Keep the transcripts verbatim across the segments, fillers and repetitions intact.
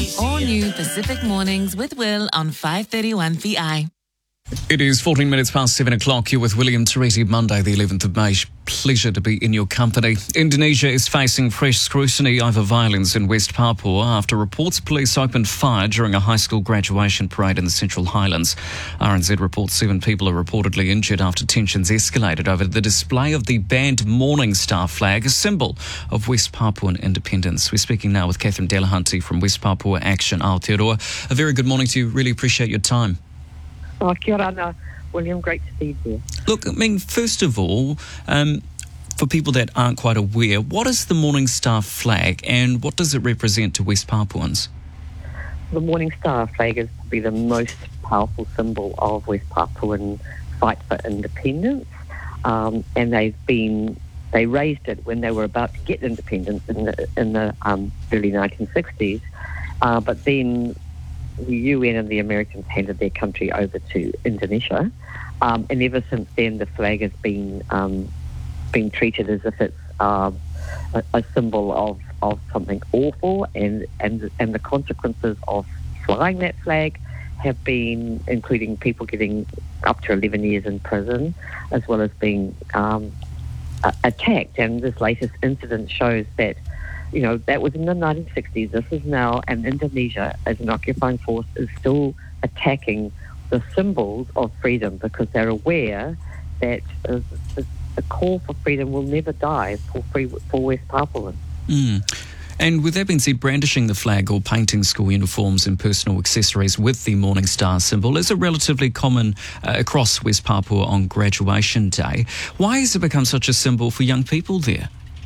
All new Pacific Mornings with Will on five thirty-one P I. It is fourteen minutes past seven o'clock. You're with William Teresi, Monday the eleventh of May. Pleasure to be in your company. Indonesia is facing fresh scrutiny over violence in West Papua after reports police opened fire during a high school graduation parade in the Central Highlands. R N Z reports seven people are reportedly injured after tensions escalated over the display of the banned Morning Star flag, a symbol of West Papuan independence. We're speaking now with Catherine Delahunty from West Papua Action Aotearoa. A very good morning to you. Really appreciate your time. Oh, kia ora, ana, William. Great to see you. Look, I mean, first of all, um, for people that aren't quite aware, what is the Morning Star flag and what does it represent to West Papuans? The Morning Star flag is probably the most powerful symbol of West Papuan fight for independence, um, and they've been they raised it when they were about to get independence in the in the um, early nineteen sixties, uh, but then the U N and the Americans handed their country over to Indonesia, um, and ever since then the flag has been um, been treated as if it's uh, a, a symbol of, of something awful, and, and and the consequences of flying that flag have been including people getting up to eleven years in prison, as well as being um, a- attacked. And this latest incident shows that, you know, that was in the nineteen sixties. This is now, and Indonesia, as an occupying force, is still attacking the symbols of freedom because they're aware that uh, the, the call for freedom will never die for free for West Papuans. Mm. And with that being said, brandishing the flag or painting school uniforms and personal accessories with the Morning Star symbol is a relatively common uh, across West Papua on graduation day. Why has it become such a symbol for young people there?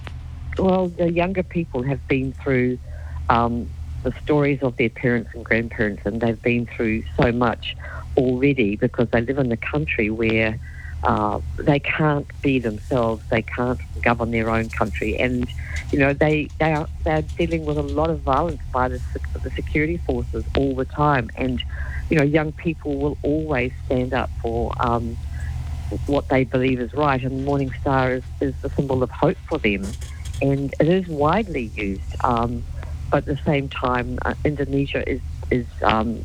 Well, the younger people have been through um, the stories of their parents and grandparents, and they've been through so much already because they live in a country where uh, they can't be themselves, they can't govern their own country, and you know they they are they're dealing with a lot of violence by the, the security forces all the time, and you know young people will always stand up for Um, what they believe is right, and Morning Star is, is the symbol of hope for them. And it is widely used, um, but at the same time, uh, Indonesia is is, um,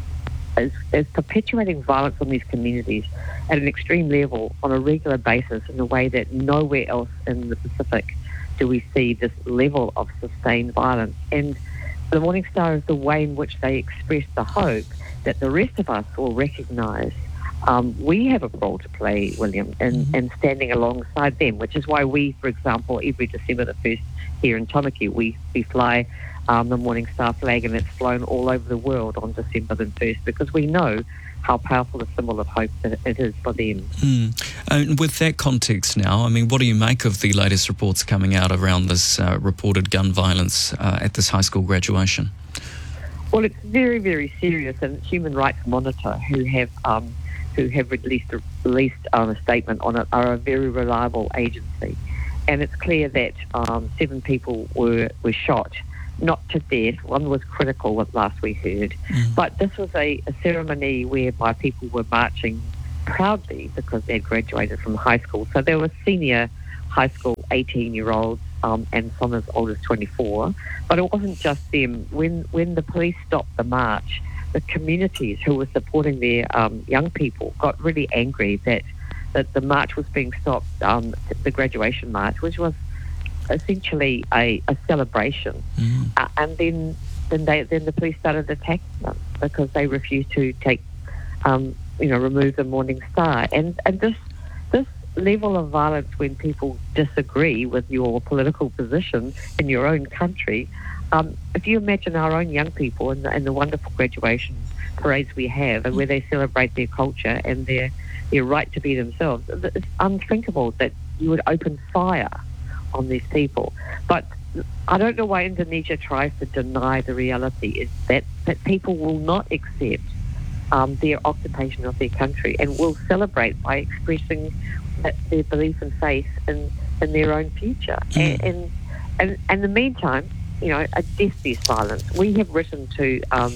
is is perpetuating violence on these communities at an extreme level on a regular basis in a way that nowhere else in the Pacific do we see this level of sustained violence. And the Morning Star is the way in which they express the hope that the rest of us will recognise Um, we have a role to play, William, in, Mm-hmm. in standing alongside them, which is why we, for example, every December the first here in Tamaki, we, we fly um, the Morning Star flag, and it's flown all over the world on December the first because we know how powerful a symbol of hope that it is for them. Mm. And with that context now, I mean, what do you make of the latest reports coming out around this uh, reported gun violence uh, at this high school graduation? Well, it's very, very serious, and Human Rights Monitor, who have um, who have released a, released um, a statement on it, are a very reliable agency. And it's clear that um, seven people were, were shot, not to death. One was critical, at last we heard. Mm. But this was a, a ceremony whereby people were marching proudly because they'd graduated from high school. So there were senior high school eighteen-year-olds um, and some as old as twenty-four. But it wasn't just them. When, when the police stopped the march, the communities who were supporting their um, young people got really angry that that the march was being stopped, um, the graduation march, which was essentially a, a celebration. Mm. Uh, and then then they then the police started attacking them because they refused to take, um, you know, remove the Morning Star. And and this this level of violence when people disagree with your political position in your own country. Um, if you imagine our own young people and the, and the wonderful graduation parades we have, and where they celebrate their culture and their their right to be themselves, it's unthinkable that you would open fire on these people. But I don't know why Indonesia tries to deny the reality is that, that people will not accept um, their occupation of their country and will celebrate by expressing that, their belief and faith in, in their own future. Mm. And, and, and, and in the meantime, you know, a death-based violence. We have written to um,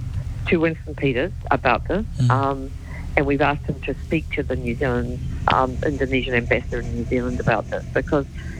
to Winston Peters about this, Mm. um, and we've asked him to speak to the New Zealand um, Indonesian ambassador in New Zealand about this because the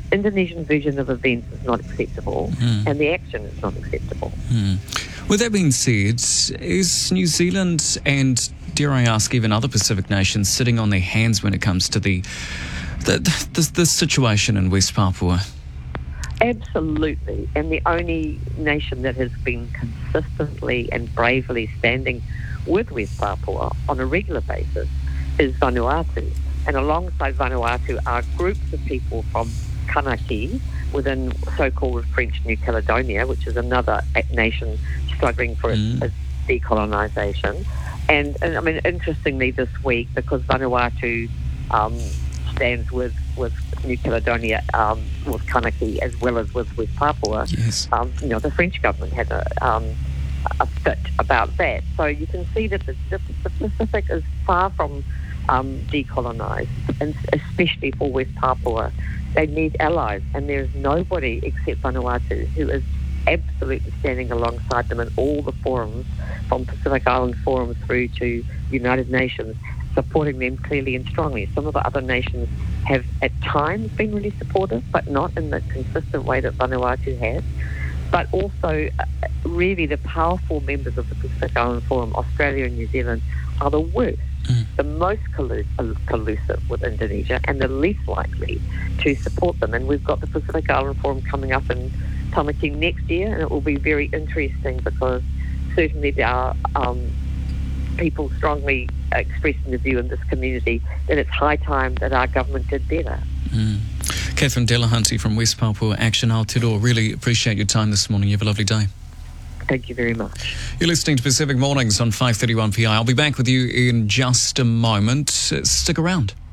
Indonesian version of events is not acceptable, Mm. and the action is not acceptable. Mm. With that being said, is New Zealand and, dare I ask, even other Pacific nations sitting on their hands when it comes to the the, the, the situation in West Papua? Absolutely, and the only nation that has been consistently and bravely standing with West Papua on a regular basis is Vanuatu. And alongside Vanuatu are groups of people from Kanaki within so-called French New Caledonia, which is another nation struggling for its, Mm. its decolonisation. And, and I mean, interestingly, this week, because Vanuatu um, stands with, with New Caledonia, um, with Kanaki, as well as with West Papua, Yes. um, you know, the French government had a, um, a fit about that. So you can see that the, the, the Pacific is far from um, decolonised, and especially for West Papua. They need allies, and there's nobody except Vanuatu who is absolutely standing alongside them in all the forums, from Pacific Island forums through to United Nations, supporting them clearly and strongly. Some of the other nations have at times been really supportive, but not in the consistent way that Vanuatu has. But also, uh, really, the powerful members of the Pacific Island Forum, Australia and New Zealand, are the worst, Mm. the most collu- collusive with Indonesia, and the least likely to support them. And we've got the Pacific Island Forum coming up in Tamaki next year, and it will be very interesting because certainly there are um, people strongly expressing the view in this community that it's high time that our government did better. Mm. Catherine Delahunty from West Papua Action Aotearoa, really appreciate your time this morning. You have a lovely day. Thank you very much. You're listening to Pacific Mornings on five thirty-one P I. I'll be back with you in just a moment. Stick around.